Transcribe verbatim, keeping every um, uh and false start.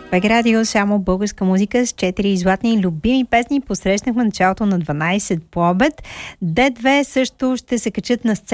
Бег Радио, само българска музика с четири златни любими песни. Посрещнахме началото на дванайсет по обед. Д две също ще се качат на сцена